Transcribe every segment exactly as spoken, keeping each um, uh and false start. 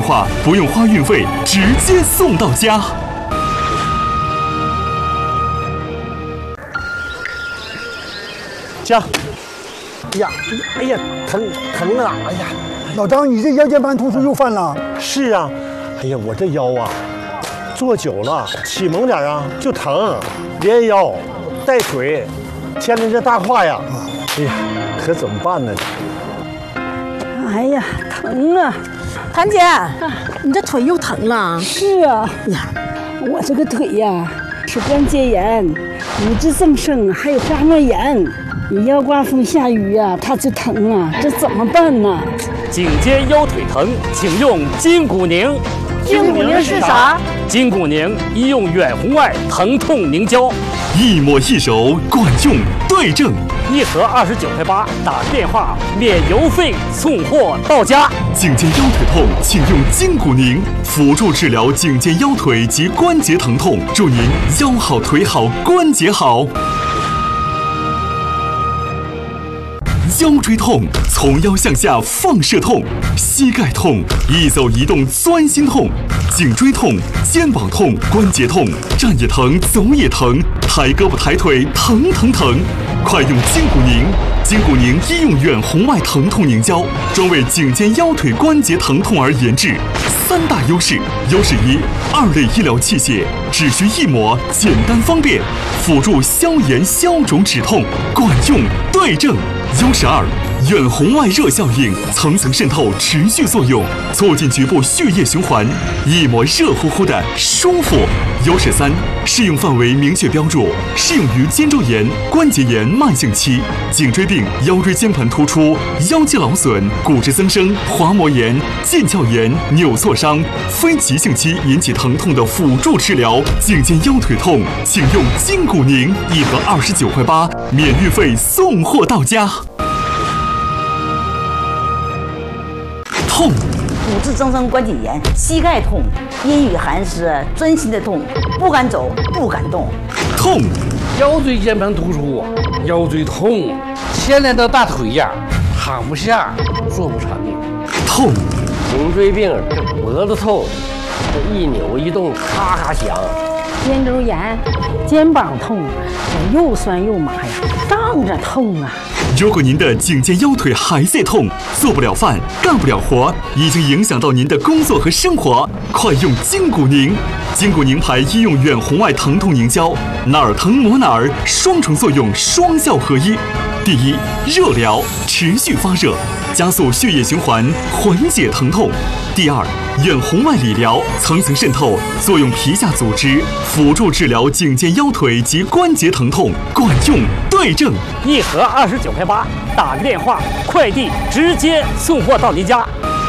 话，不用花运费，直接送到家。 家，哎呀，哎呀，疼疼啊！哎呀， 老张，你这腰间盘突出又犯了？ 是啊，哎呀，我这腰啊，坐久了，起猛点啊就疼，连腰带腿，牵着这大胯呀，哎呀，可怎么办呢？ 哎呀，疼啊！ 谭姐，你这腿又疼了？ 是啊，呀，我这个腿呀是关节炎、骨质增生，还有滑膜炎。你要刮风下雨呀、啊，它就疼啊，这怎么办呢？ 颈肩腰腿疼，请用筋骨宁。 筋骨宁是啥？ 筋骨宁医用远红外疼痛凝胶， 一抹一手，管用对症。 一盒二十九块八，打电话免邮费送货到家。 颈肩腰腿痛，请用筋骨宁，辅助治疗颈肩腰腿及关节疼痛，祝您腰好腿好关节好。腰椎痛，从腰向下放射痛；膝盖痛，一走一动钻心痛；颈椎痛、肩膀痛、关节痛，站也疼，走也疼，抬胳膊抬腿疼疼疼。快用筋骨宁！筋骨宁医用远红外疼痛凝胶，专为颈肩腰腿关节疼痛而研制。三大优势：优势一，二类医疗器械，只需一抹，简单方便，辅助消炎消肿止痛，管用对症。优势二，远红外热效应，层层渗透，持续作用，促进局部血液循环，一抹热乎乎的舒服。优势三，适用范围明确标注，适用于肩周炎、关节炎慢性期、颈椎病、腰椎间盘突出、腰肌劳损、骨质增生、滑膜炎、腱鞘炎、扭挫伤、非急性期引起疼痛的辅助治疗。颈肩腰腿痛，请用筋骨宁，一盒二十九块八，免运费送货到家。痛， 骨质增生、关节炎、膝盖痛、阴雨寒湿、钻心的痛，不敢走，不敢动。 痛， 腰椎间盘突出，腰椎痛，牵连到大腿呀，躺不下，坐不长。 痛， 颈椎病，这脖子痛，这一扭一动咔咔响。 肩周炎、肩膀痛，这又酸又麻呀，胀着痛啊。 如果您的颈肩腰腿还在痛，做不了饭，干不了活，已经影响到您的工作和生活，快用筋骨宁！筋骨宁牌医用远红外疼痛凝胶，哪儿疼抹哪儿，双重作用，双效合一。第一，热疗，持续发热，加速血液循环，缓解疼痛。第二，远红外理疗，层层渗透，作用皮下组织，辅助治疗颈肩腰腿及关节疼痛，管用对症。 一盒二十九块八，打个电话，快递直接送货到您家。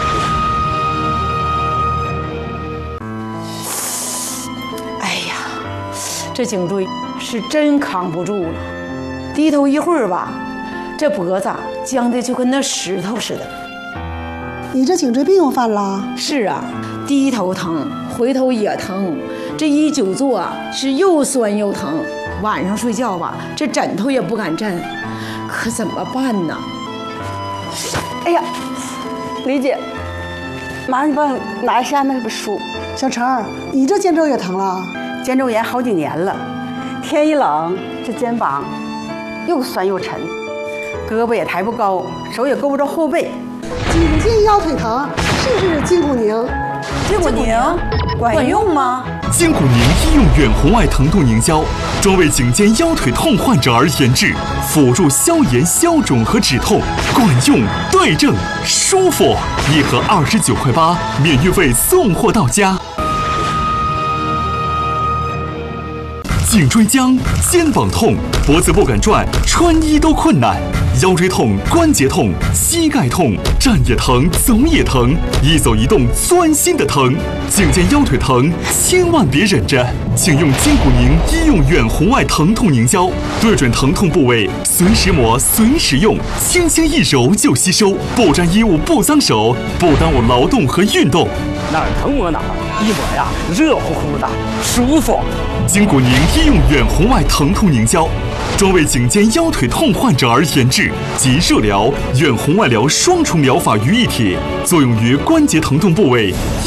哎呀，这颈椎是真扛不住了，低头一会儿吧，这脖子僵的就跟那石头似的。 你这颈椎病又犯了？ 是啊，低头疼，回头也疼，这一久坐啊是又酸又疼，晚上睡觉吧，这枕头也不敢枕，可怎么办呢？ 哎呀，李姐，麻烦你帮我拿下面那本书。 小陈，你这肩周也疼了？ 肩周炎好几年了，天一冷，这肩膀又酸又沉，胳膊也抬不高，手也够不着后背。 颈肩腰腿疼，试试筋骨宁。 筋骨宁管用吗？ 筋骨宁医用远红外疼痛凝胶，专为颈肩腰腿痛患者而研制，辅助消炎消肿和止痛，管用对症，舒服。一盒二十九块八，免运费送货到家。颈椎僵、肩膀痛、脖子不敢转、穿衣都困难；腰椎痛、关节痛、膝盖痛，站也疼，走也疼，一走一动钻心的疼。颈肩腰腿疼，千万别忍着，请用筋骨宁医用远红外疼痛凝胶，对准疼痛部位，随时抹，随时用，轻轻一揉就吸收，不沾衣物，不脏手，不耽误劳动和运动。 哪儿疼抹哪儿，一抹呀热乎乎的，舒服。 筋骨宁医用远红外疼痛凝胶，专为颈肩腰腿痛患者而研制，集热疗、远红外疗双重疗法于一体，作用于关节疼痛部位。